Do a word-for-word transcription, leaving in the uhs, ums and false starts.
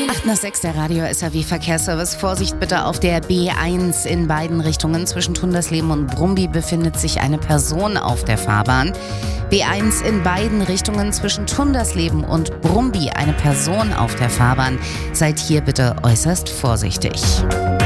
acht nach sechs, der Radio S R W-Verkehrsservice. Vorsicht bitte auf der B eins in beiden Richtungen. Zwischen Tundersleben und Brumby befindet sich eine Person auf der Fahrbahn. B eins in beiden Richtungen zwischen Tundersleben und Brumby eine Person auf der Fahrbahn. Seid hier bitte äußerst vorsichtig.